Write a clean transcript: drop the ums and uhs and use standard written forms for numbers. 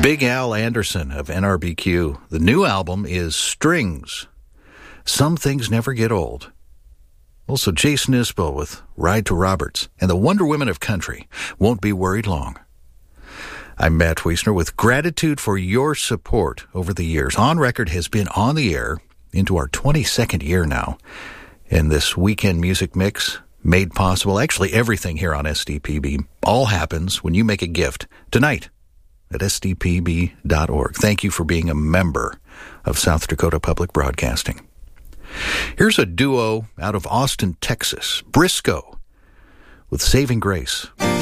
Big Al Anderson of NRBQ. The new album is Strings. Some Things Never Get Old. Also Jason Isbell with Ride to Roberts. And the Wonder Women of Country, Won't Be Worried Long. I'm Matt Wiesner with gratitude for your support over the years. On Record has been on the air into our 22nd year now. And this weekend music mix made possible, actually everything here on SDPB, all happens when you make a gift tonight at sdpb.org. Thank you for being a member of South Dakota Public Broadcasting. Here's a duo out of Austin, Texas, Briscoe, with Saving Grace.